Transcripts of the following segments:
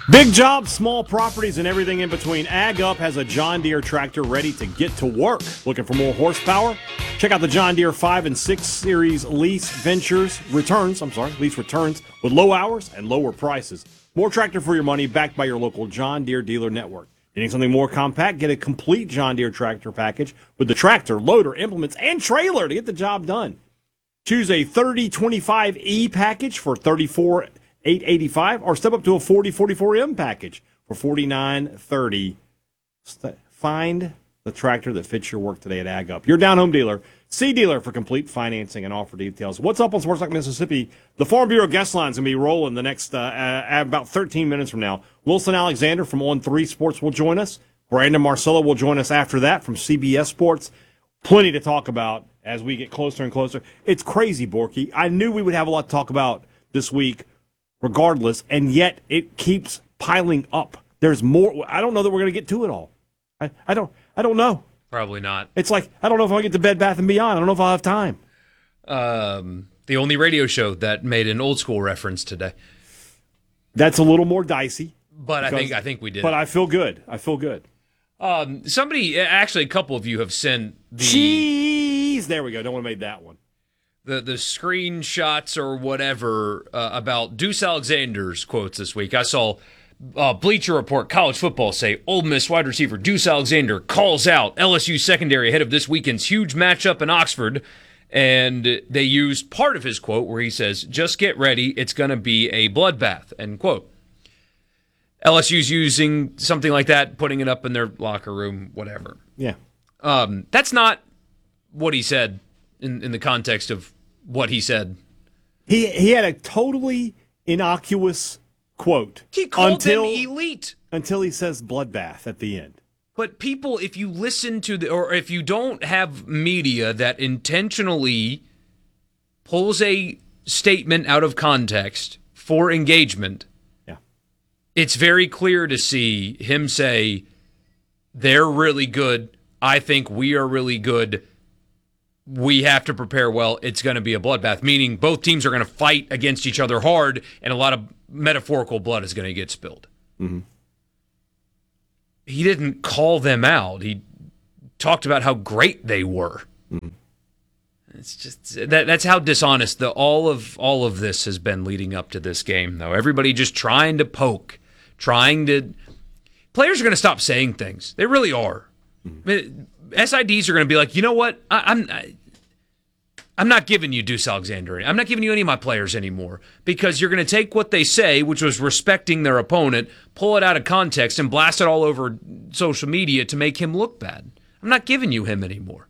Big jobs, small properties, and everything in between. Ag Up has a John Deere tractor ready to get to work. Looking for more horsepower? Check out the John Deere 5 and 6 Series lease returns with low hours and lower prices. More tractor for your money, backed by your local John Deere dealer network. Needing something more compact? Get a complete John Deere tractor package with the tractor, loader, implements, and trailer to get the job done. Choose a 3025E package for $34,885, or step up to a 4044M package for $49,30. Find the tractor that fits your work today at Ag Up. Your down-home dealer. See dealer for complete financing and offer details. What's up on Sports Talk Mississippi? The Farm Bureau guest line is going to be rolling the next about 13 minutes from now. Wilson Alexander from On3 Sports will join us. Brandon Marcello will join us after that from CBS Sports. Plenty to talk about as we get closer and closer. It's crazy, Borky. I knew we would have a lot to talk about this week regardless, and yet it keeps piling up. There's more. I don't know that we're going to get to it all. I don't know. Probably not. It's like, I don't know if I'll get to Bed Bath & Beyond. I don't know if I'll have time. The only radio show that made an old school reference today. That's a little more dicey. But I think we did. But I feel good. Somebody, actually, a couple of you have sent the... Cheese! There we go. No one made that one. The screenshots or whatever about Deuce Alexander's quotes this week. I saw Bleacher Report College Football say Ole Miss wide receiver Deuce Alexander calls out LSU secondary ahead of this weekend's huge matchup in Oxford. And they used part of his quote where he says, "Just get ready, it's going to be a bloodbath," end quote. LSU's using something like that, putting it up in their locker room, whatever. Yeah. That's not what he said in the context of what he said. He had a totally innocuous quote. He called them elite. Until he says bloodbath at the end. But people, if you listen to or if you don't have media that intentionally pulls a statement out of context for engagement, it's very clear to see him say, they're really good. I think we are really good. We have to prepare well. It's going to be a bloodbath, meaning both teams are going to fight against each other hard, and a lot of metaphorical blood is going to get spilled. Mm-hmm. He didn't call them out. He talked about how great they were. Mm-hmm. It's just that's how dishonest all of this has been leading up to this game, though. Everybody just trying to poke, players are going to stop saying things. They really are. Mm-hmm. SIDs are going to be like, you know what? I'm not giving you Deuce Alexander. I'm not giving you any of my players anymore, because you're going to take what they say, which was respecting their opponent, pull it out of context, and blast it all over social media to make him look bad. I'm not giving you him anymore.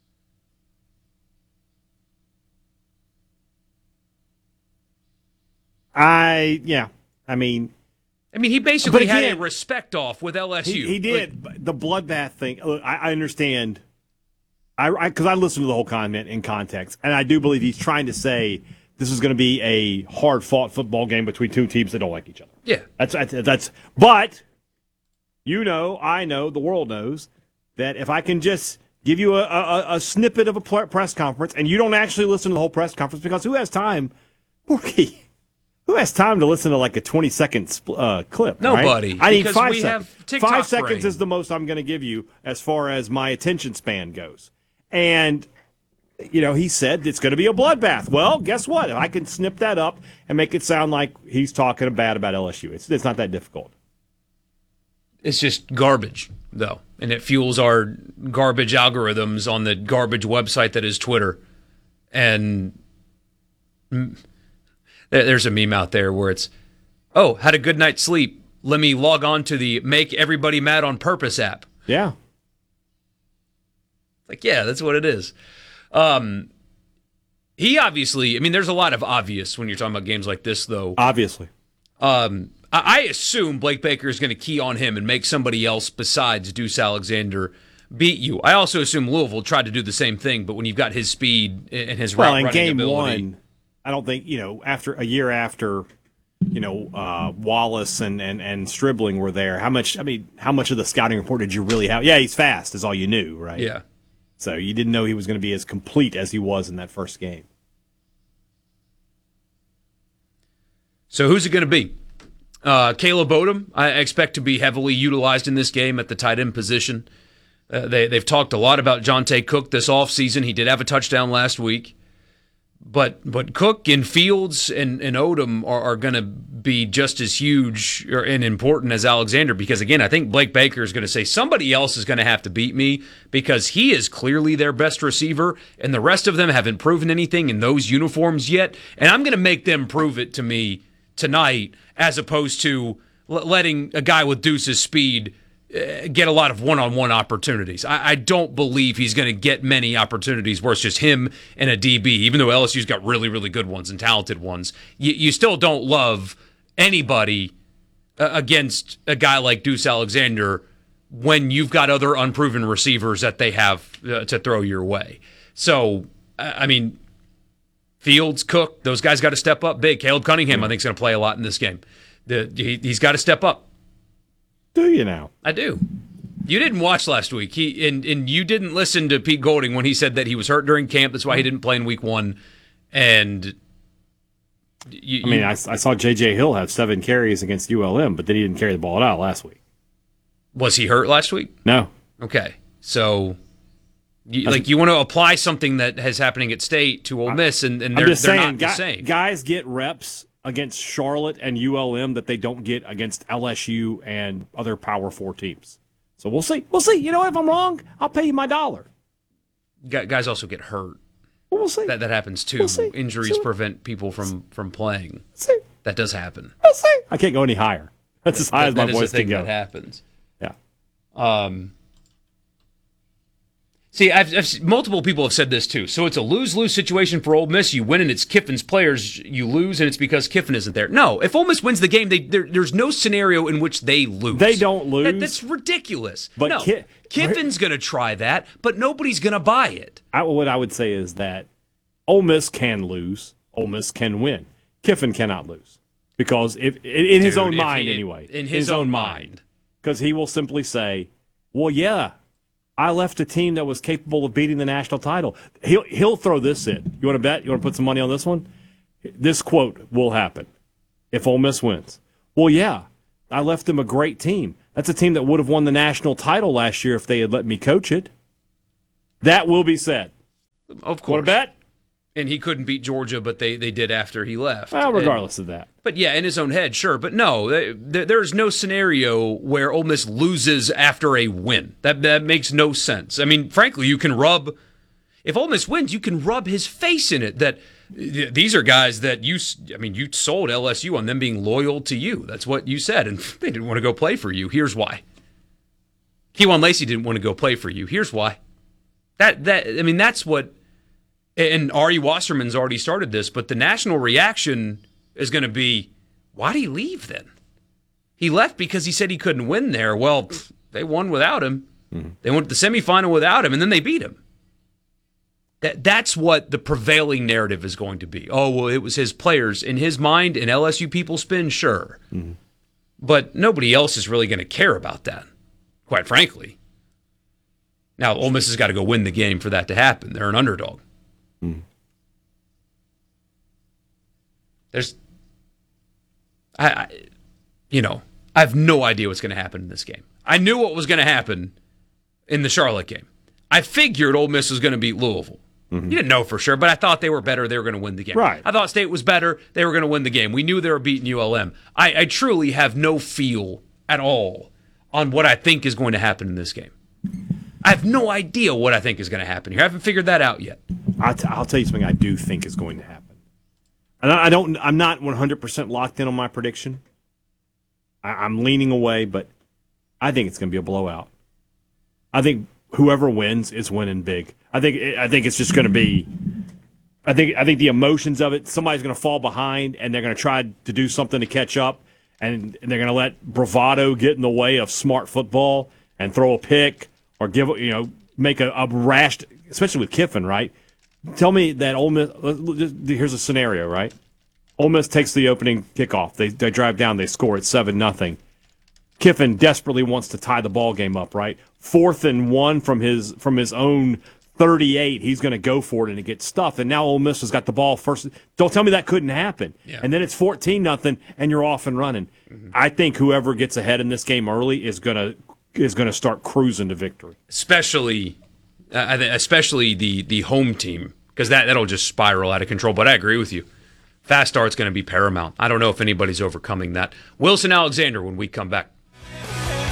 He basically had a respect off with LSU. He did. The bloodbath thing, look, I understand. Because I listened to the whole comment in context, and I do believe he's trying to say this is going to be a hard-fought football game between two teams that don't like each other. Yeah. That's. But, I know, the world knows, that if I can just give you a snippet of a press conference, and you don't actually listen to the whole press conference, because who has time, Borky? Who has time to listen to like a 20-second clip? Nobody. Right? I need 5 seconds. Have TikTok 5 seconds brain. is the most I'm going to give you as far as my attention span goes. And, he said it's going to be a bloodbath. Well, guess what? If I can snip that up and make it sound like he's talking bad about LSU, it's not that difficult. It's just garbage, though. And it fuels our garbage algorithms on the garbage website that is Twitter. And there's a meme out there where it's, had a good night's sleep. Let me log on to the Make Everybody Mad on Purpose app. Yeah. Yeah, that's what it is. He obviously, there's a lot of obvious when you're talking about games like this, though. Obviously. I assume Blake Baker is going to key on him and make somebody else besides Deuce Alexander beat you. I also assume Louisville tried to do the same thing, but when you've got his speed and his route running game ability. One, I don't think, after a year after, Wallace and Stribling were there, how much of the scouting report did you really have? Yeah, he's fast is all you knew, right? Yeah. So you didn't know he was going to be as complete as he was in that first game. So who's it going to be? Caleb Odom, I expect to be heavily utilized in this game at the tight end position. They've talked a lot about Jonte Cook this offseason. He did have a touchdown last week. But Cook and Fields and Odom are going to be just as huge and important as Alexander because, again, I think Blake Baker is going to say somebody else is going to have to beat me because he is clearly their best receiver, and the rest of them haven't proven anything in those uniforms yet, and I'm going to make them prove it to me tonight as opposed to letting a guy with Deuce's speed get a lot of one-on-one opportunities. I don't believe he's going to get many opportunities where it's just him and a DB, even though LSU's got really, really good ones and talented ones. You still don't love anybody against a guy like Deuce Alexander when you've got other unproven receivers that they have to throw your way. So, I mean, Fields, Cook, those guys got to step up big. Caleb Cunningham, I think, is going to play a lot in this game. He's got to step up. Do you now? I do. You didn't watch last week. And you didn't listen to Pete Golding when he said that he was hurt during camp. That's why he didn't play in week 1. And I saw J.J. Hill have 7 carries against ULM, but then he didn't carry the ball out last week. Was he hurt last week? No. Okay. So, you want to apply something that has happening at State to Ole Miss, and they're not the same. Guys get reps against Charlotte and ULM that they don't get against LSU and other Power 4 teams. So we'll see. We'll see. You know, if I'm wrong, I'll pay you my $1. Guys also get hurt. We'll see. That happens too. Injuries prevent people from playing. We'll see. That does happen. We'll see. I can't go any higher. That's as high as my voice can go. That happens. Yeah. See, multiple people have said this too. So it's a lose-lose situation for Ole Miss. You win and it's Kiffin's players. You lose and it's because Kiffin isn't there. No, if Ole Miss wins the game, there's no scenario in which they lose. They don't lose. That's ridiculous. But no, Kiffin's going to try that, but nobody's going to buy it. What I would say is that Ole Miss can lose. Ole Miss can win. Kiffin cannot lose because in his own mind. In his own mind. Because he will simply say, well, yeah, I left a team that was capable of beating the national title. He'll throw this in. You want to bet? You want to put some money on this one? This quote will happen if Ole Miss wins. Well, yeah, I left them a great team. That's a team that would have won the national title last year if they had let me coach it. That will be said. Of course. Want to bet? And he couldn't beat Georgia, but they did after he left. Well, regardless of that. But yeah, in his own head, sure. But no, there's no scenario where Ole Miss loses after a win. That makes no sense. I mean, frankly, if Ole Miss wins, you can rub his face in it that these are guys that you sold LSU on them being loyal to you. That's what you said, and they didn't want to go play for you. Here's why. Kewan Lacey didn't want to go play for you. Here's why. That's what. And Ari Wasserman's already started this, but the national reaction is going to be, why'd he leave then? He left because he said he couldn't win there. Well, they won without him. Mm-hmm. They went to the semifinal without him, and then they beat him. That's what the prevailing narrative is going to be. Oh, well, it was his players. In his mind, in LSU people spin, sure. Mm-hmm. But nobody else is really going to care about that, quite frankly. Now, Ole Miss has got to go win the game for that to happen. They're an underdog. Mm. I have no idea what's going to happen in this game. I knew what was going to happen in the Charlotte game. I figured Ole Miss was going to beat Louisville. Mm-hmm. You didn't know for sure, but I thought they were better. They were going to win the game. Right. I thought State was better. They were going to win the game. We knew they were beating ULM. I truly have no feel at all on what I think is going to happen in this game. I have no idea what I think is going to happen here. I haven't figured that out yet. I'll tell you something I do think is going to happen. And I'm not 100% locked in on my prediction. I'm leaning away, but I think it's going to be a blowout. I think whoever wins is winning big. I think it's just going to be. I think the emotions of it. Somebody's going to fall behind, and they're going to try to do something to catch up, and they're going to let bravado get in the way of smart football and throw a pick or make a rash, especially with Kiffin, right? Tell me that Ole Miss. Here's a scenario, right? Ole Miss takes the opening kickoff. They drive down. They score at 7-0. Kiffin desperately wants to tie the ball game up, right? 4th and 1 from his own 38, he's going to go for it and it gets stuffed. And now Ole Miss has got the ball first. Don't tell me that couldn't happen. Yeah. And then it's 14-0, and you're off and running. Mm-hmm. I think whoever gets ahead in this game early is going to start cruising to victory. Especially the home team, because that'll just spiral out of control. But I agree with you. Fast start's going to be paramount. I don't know if anybody's overcoming that. Wilson Alexander when we come back.